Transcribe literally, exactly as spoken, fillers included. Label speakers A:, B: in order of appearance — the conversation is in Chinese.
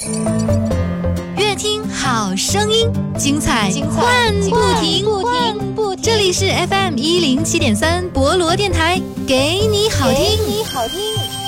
A: 乐听好声音，精彩换不停，
B: 不停不停。
A: 这里是 F M 一零七点三博罗电台，给你好听，
B: 给你好听。